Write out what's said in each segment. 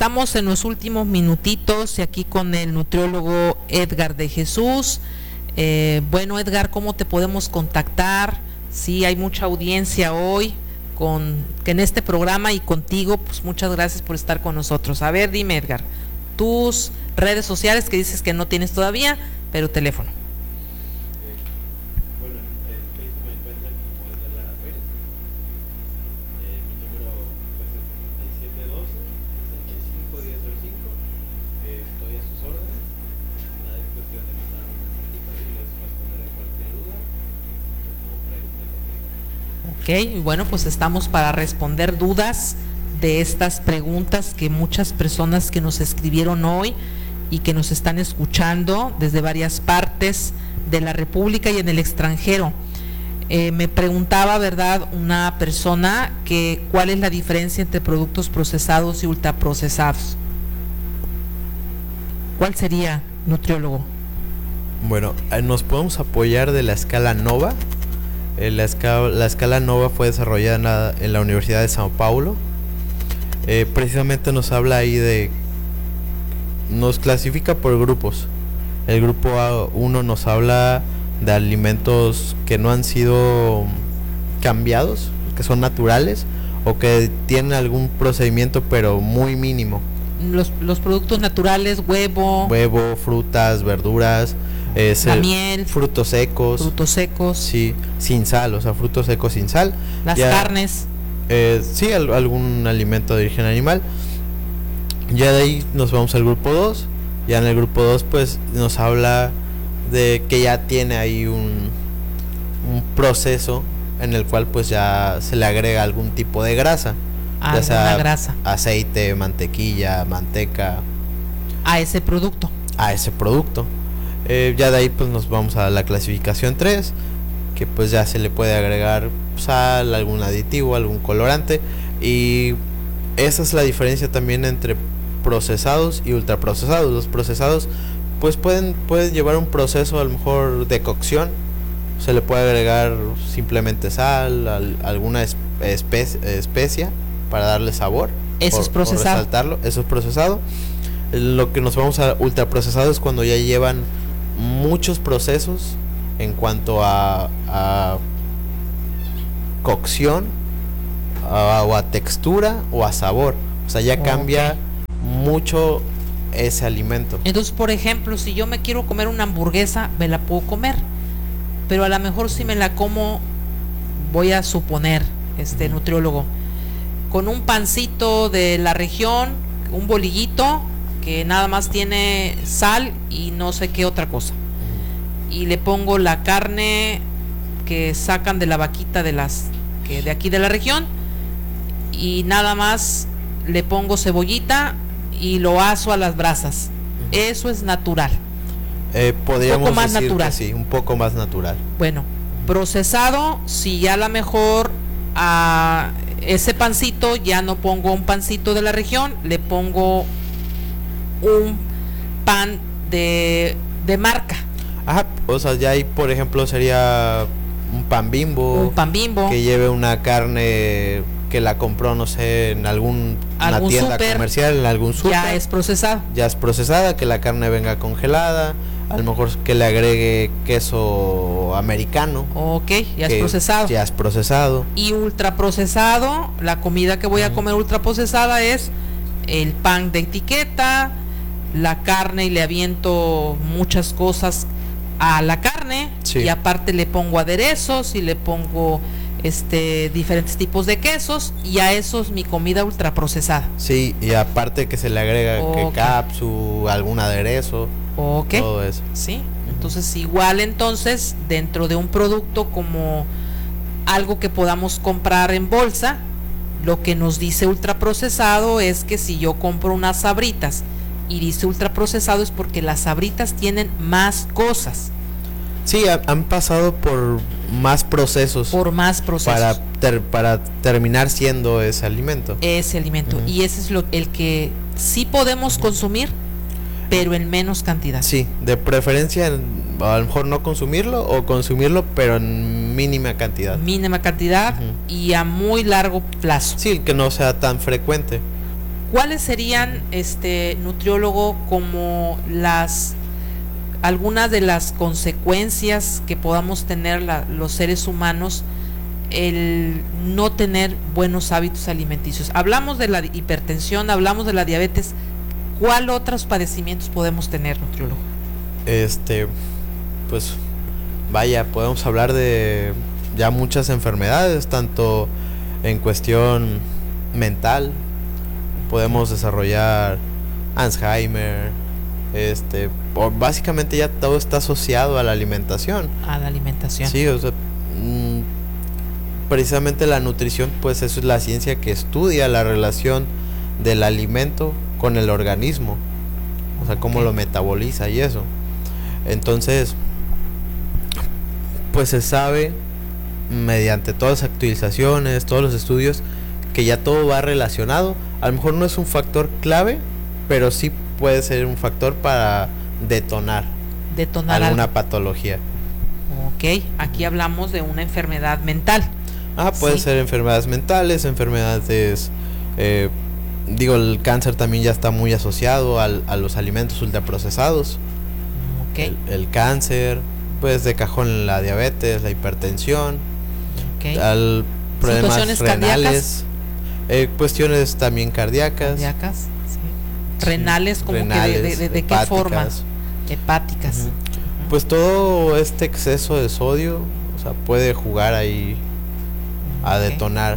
estamos en los últimos minutitos y aquí con el nutriólogo Edgar de Jesús. Bueno, Edgar, ¿cómo te podemos contactar? Sí, hay mucha audiencia hoy que en este programa y contigo, pues muchas gracias por estar con nosotros. A ver, dime, Edgar, tus redes sociales que dices que no tienes todavía, pero teléfono. Bueno, en Facebook me encuentran como Edgar Lara Pérez. Mi número pues es 7712-651005. Estoy a sus órdenes. Nada es cuestión de mandar un mensajito y les responderé cualquier duda o pregunta que tengan. Ok, bueno, pues estamos para responder dudas de estas preguntas que muchas personas que nos escribieron hoy y que nos están escuchando desde varias partes de la República y en el extranjero. Me preguntaba, ¿verdad?, una persona que cuál es la diferencia entre productos procesados y ultraprocesados. ¿Cuál sería, nutriólogo? Bueno, nos podemos apoyar de la escala NOVA. La escala NOVA fue desarrollada en la Universidad de Sao Paulo. Precisamente nos habla ahí nos clasifica por grupos. El grupo A1 nos habla de alimentos que no han sido cambiados, que son naturales o que tienen algún procedimiento pero muy mínimo. Los productos naturales, huevo, frutas, verduras, la miel, frutos secos, sí, sin sal, o sea, frutos secos sin sal, las carnes, sí, algún alimento de origen animal. Ya de ahí nos vamos al grupo 2. Ya en el grupo 2 pues nos habla de que ya tiene ahí un proceso en el cual pues ya se le agrega algún tipo de grasa, ya sea grasa, aceite, mantequilla, manteca a ese producto. Ya de ahí pues nos vamos a la clasificación 3, que pues ya se le puede agregar sal, algún aditivo, algún colorante, y esa es la diferencia también entre procesados y ultraprocesados. Los procesados pues pueden llevar un proceso a lo mejor de cocción, se le puede agregar simplemente sal, alguna especia para darle sabor. Eso es procesado. O resaltarlo, eso es procesado. Lo que nos vamos a ultraprocesado es cuando ya llevan muchos procesos en cuanto a cocción, o a textura o a sabor. O sea, ya cambia mucho ese alimento. Entonces, por ejemplo, si yo me quiero comer una hamburguesa, me la puedo comer, pero a lo mejor si me la como, voy a suponer, nutriólogo, con un pancito de la región, un bolillito que nada más tiene sal y no sé qué otra cosa, y le pongo la carne que sacan de la vaquita de aquí de la región, y nada más le pongo cebollita y lo aso a las brasas. Eso es natural. Podríamos un poco más decir natural. Que sí, un poco más natural. Bueno, procesado, si ya a lo mejor a ese pancito ya no pongo un pancito de la región, le pongo un pan de marca. Ajá, o sea, ya ahí por ejemplo sería un pan Bimbo que lleve una carne que la compró, no sé, en alguna tienda comercial, en algún súper. Ya es procesada, que la carne venga congelada, a lo mejor que le agregue queso americano. Ok, ya es procesado. Y ultraprocesado, la comida que voy a comer ultraprocesada es el pan de etiqueta, la carne, y le aviento muchas cosas a la carne, sí. Y aparte le pongo aderezos y le pongo diferentes tipos de quesos, y a eso es mi comida ultraprocesada. Sí, y aparte que se le agrega que cápsula, algún aderezo, todo eso. Sí, entonces igual dentro de un producto como algo que podamos comprar en bolsa, lo que nos dice ultraprocesado es que si yo compro unas Sabritas y dice ultraprocesado es porque las Sabritas tienen más cosas. Sí, han pasado por más procesos. Para terminar siendo ese alimento. Y ese es el que sí podemos consumir, pero en menos cantidad. Sí, de preferencia a lo mejor no consumirlo, o consumirlo pero en mínima cantidad. Y a muy largo plazo. Sí, que no sea tan frecuente. ¿cuáles serían, nutriólogo, como algunas de las consecuencias que podamos tener los seres humanos el no tener buenos hábitos alimenticios? Hablamos de la hipertensión, hablamos de la diabetes. ¿Cuál otros padecimientos podemos tener, nutriólogo? Pues vaya, podemos hablar de ya muchas enfermedades, tanto en cuestión mental, podemos desarrollar Alzheimer, básicamente ya todo está asociado a la alimentación. A la alimentación. Sí, o sea, precisamente la nutrición, pues eso es la ciencia que estudia la relación del alimento con el organismo, o sea, cómo lo metaboliza y eso. Entonces, pues se sabe mediante todas las actualizaciones, todos los estudios, que ya todo va relacionado. A lo mejor no es un factor clave, pero sí puede ser un factor para detonar alguna patología. Ok, aquí hablamos de una enfermedad mental. Puede ser enfermedades mentales, enfermedades, el cáncer también ya está muy asociado a los alimentos ultraprocesados. Okay. El cáncer, pues de cajón la diabetes, la hipertensión, al problemas renales, cuestiones también cardíacas, sí. Renales, como renales, que de qué forma, hepáticas. Pues todo este exceso de sodio, o sea, puede jugar ahí a detonar.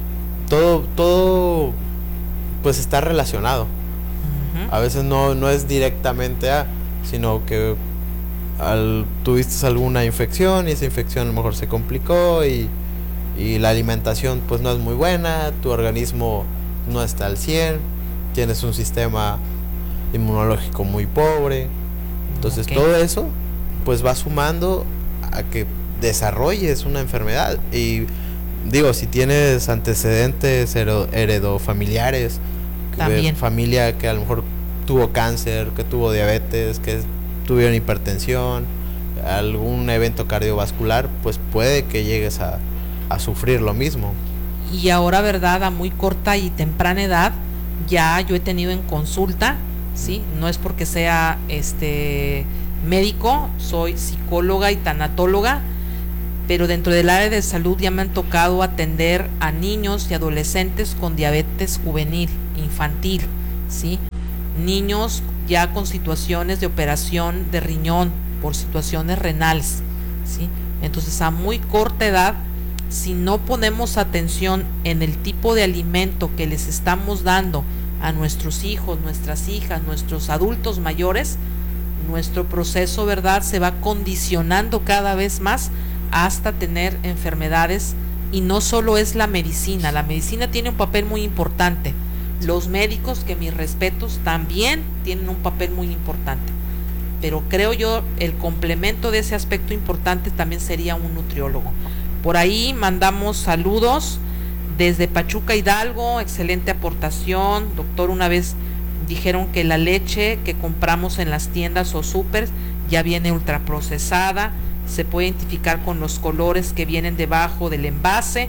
Todo pues está relacionado. A veces no es directamente sino que tuviste alguna infección y esa infección a lo mejor se complicó y la alimentación pues no es muy buena, tu organismo no está al 100, tienes un sistema inmunológico muy pobre. Entonces todo eso pues va sumando a que desarrolles una enfermedad. Y digo, si tienes antecedentes heredofamiliares, familia que a lo mejor tuvo cáncer, que tuvo diabetes, que tuvieron hipertensión, algún evento cardiovascular, pues puede que llegues a sufrir lo mismo. Y ahora, ¿verdad? A muy corta y temprana edad, ya yo he tenido en consulta, ¿sí? No es porque sea médico, soy psicóloga y tanatóloga, pero dentro del área de salud ya me han tocado atender a niños y adolescentes con diabetes juvenil, infantil, ¿sí? Niños ya con situaciones de operación de riñón por situaciones renales, ¿sí? Entonces, a muy corta edad, si no ponemos atención en el tipo de alimento que les estamos dando a nuestros hijos, nuestras hijas, nuestros adultos mayores, nuestro proceso, ¿verdad?, se va condicionando cada vez más hasta tener enfermedades. Y no solo es la medicina tiene un papel muy importante. Los médicos, que mis respetos, también tienen un papel muy importante, pero creo yo el complemento de ese aspecto importante también sería un nutriólogo. Por ahí mandamos saludos desde Pachuca, Hidalgo. Excelente aportación, doctor. Una vez dijeron que la leche que compramos en las tiendas o súper ya viene ultraprocesada, se puede identificar con los colores que vienen debajo del envase,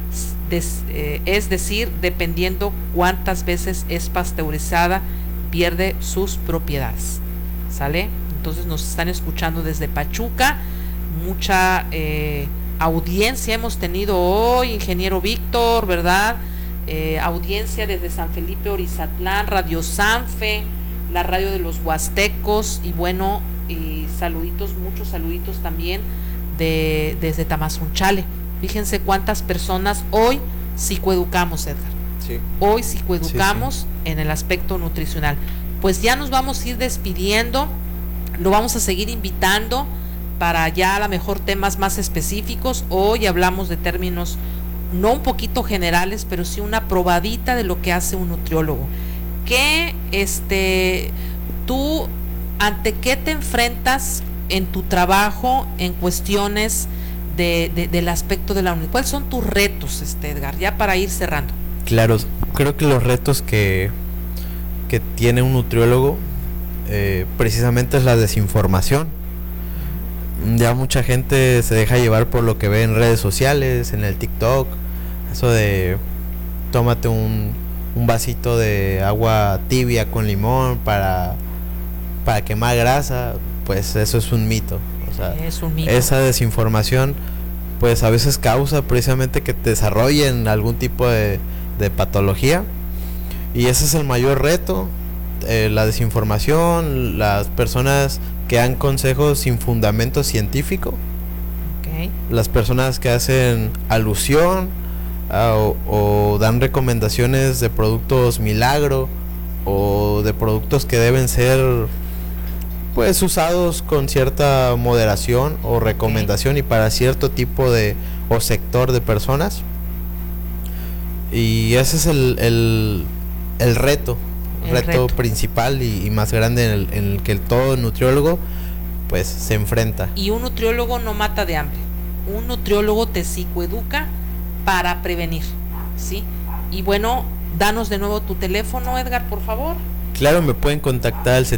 es decir, dependiendo cuántas veces es pasteurizada, pierde sus propiedades. ¿Sale? Entonces nos están escuchando desde Pachuca, mucha audiencia hemos tenido hoy, ingeniero Víctor, ¿verdad? Audiencia desde San Felipe Orizatlán, Radio Sanfe, la radio de los Huastecos, y bueno, y saluditos, muchos saluditos también desde Tamazunchale. Fíjense cuántas personas hoy psicoeducamos, Edgar. Sí. Hoy psicoeducamos en el aspecto nutricional. Pues ya nos vamos a ir despidiendo, lo vamos a seguir invitando para ya a lo mejor temas más específicos. Hoy hablamos de términos no un poquito generales, pero sí una probadita de lo que hace un nutriólogo. ¿Qué tú ante qué te enfrentas en tu trabajo en cuestiones del aspecto de la unidad? ¿Cuáles son tus retos, Edgar? Ya para ir cerrando. Claro, creo que los retos que tiene un nutriólogo precisamente es la desinformación. Ya mucha gente se deja llevar por lo que ve en redes sociales, en el TikTok, eso de tómate un un vasito de agua tibia con limón para quemar grasa, pues eso es un mito. O sea, es un mito. Esa desinformación pues a veces causa precisamente que te desarrollen algún tipo de patología, y ese es el mayor reto, la desinformación, las personas que dan consejos sin fundamento científico, las personas que hacen alusión o dan recomendaciones de productos milagro o de productos que deben ser pues usados con cierta moderación o recomendación y para cierto tipo de o sector de personas. Y ese es el reto principal y más grande en el que todo nutriólogo pues se enfrenta. Y un nutriólogo no mata de hambre, un nutriólogo te psicoeduca para prevenir, ¿sí? Y bueno, danos de nuevo tu teléfono, Edgar, por favor. Claro, me pueden contactar al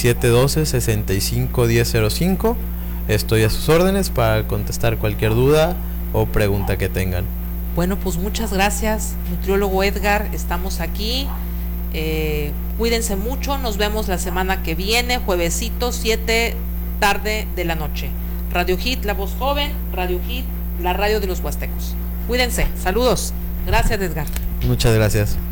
7712-651005. Estoy a sus órdenes para contestar cualquier duda o pregunta que tengan. Bueno, pues muchas gracias, nutriólogo Edgar, estamos aquí. Cuídense mucho, nos vemos la semana que viene, juevesito, 7 tarde de la noche. Radio Hit, la voz joven, Radio Hit, la radio de los huastecos. Cuídense, saludos. Gracias, Edgar. Muchas gracias.